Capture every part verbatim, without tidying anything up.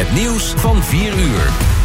Het nieuws van vier uur.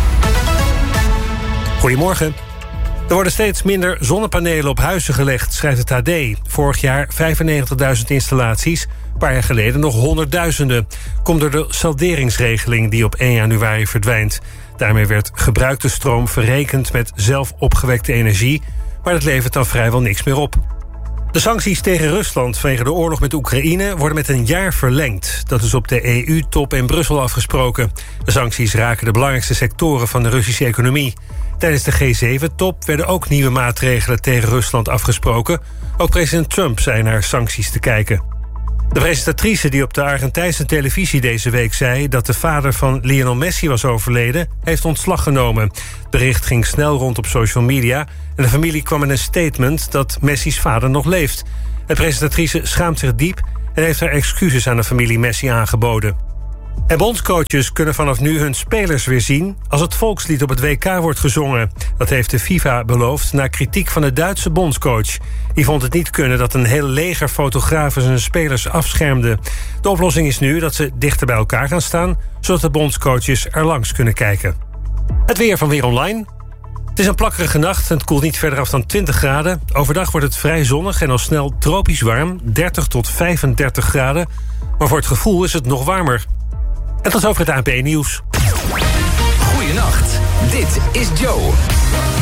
Goedemorgen. Er worden steeds minder zonnepanelen op huizen gelegd, schrijft het H D. Vorig jaar vijfennegentigduizend installaties, een paar jaar geleden nog honderdduizenden. Komt door de salderingsregeling die op één januari verdwijnt. Daarmee werd gebruikte stroom verrekend met zelf opgewekte energie, maar dat levert dan vrijwel niks meer op. De sancties tegen Rusland vanwege de oorlog met Oekraïne worden met een jaar verlengd. Dat is op de E U-top in Brussel afgesproken. De sancties raken de belangrijkste sectoren van de Russische economie. Tijdens de G zeven-top werden ook nieuwe maatregelen tegen Rusland afgesproken. Ook president Trump zei naar sancties te kijken. De presentatrice die op de Argentijnse televisie deze week zei dat de vader van Lionel Messi was overleden, heeft ontslag genomen. Het bericht ging snel rond op social media en de familie kwam in een statement dat Messi's vader nog leeft. De presentatrice schaamt zich diep en heeft haar excuses aan de familie Messi aangeboden. En bondscoaches kunnen vanaf nu hun spelers weer zien als het volkslied op het W K wordt gezongen. Dat heeft de FIFA beloofd na kritiek van de Duitse bondscoach. Die vond het niet kunnen dat een heel leger fotografen zijn spelers afschermde. De oplossing is nu dat ze dichter bij elkaar gaan staan, zodat de bondscoaches er langs kunnen kijken. Het weer van Weer Online. Het is een plakkerige nacht en het koelt niet verder af dan twintig graden. Overdag wordt het vrij zonnig en al snel tropisch warm, dertig tot vijfendertig graden. Maar voor het gevoel is het nog warmer. En tot over het A N P Nieuws. Goeienacht, dit is Joe.